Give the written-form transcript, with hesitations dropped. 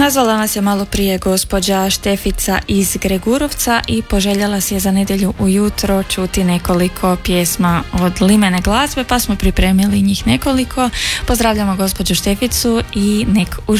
Nazvala nas je malo prije gospođa Štefica iz Gregurovca i poželjela si je za nedjelju ujutro čuti nekoliko pjesma od Limene glazbe, pa smo pripremili njih nekoliko. Pozdravljamo gospođu Šteficu i nek uživa.